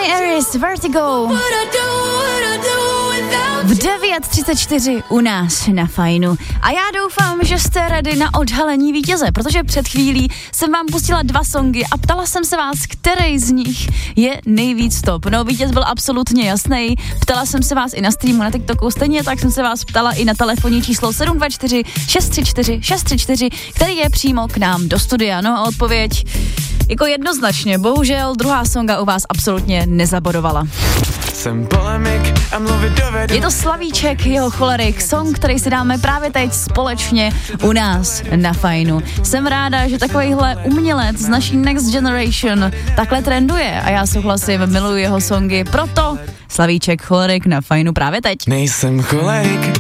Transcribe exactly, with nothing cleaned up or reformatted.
Johnny Aris, Vertigo. V devět třicet čtyři u nás na Fajnu. A já doufám, že jste ready na odhalení vítěze, protože před chvílí jsem vám pustila dva songy a ptala jsem se vás, který z nich je nejvíc top. No, vítěz byl absolutně jasný. Ptala jsem se vás i na streamu na TikToku, stejně tak jsem se vás ptala i na telefonní číslo sedm dva čtyři šest tři čtyři šest tři čtyři, který je přímo k nám do studia. No a odpověď jako jednoznačně, bohužel druhá songa u vás absolutně nezabodovala. Je to Slavíček, jeho Cholerik, song, který si dáme právě teď společně u nás na Fajnu. Jsem ráda, že takovýhle umělec z naší Next Generation takhle trenduje a já souhlasím, miluji jeho songy, proto Slavíček, Cholerik na Fajnu právě teď. Nejsem cholerik,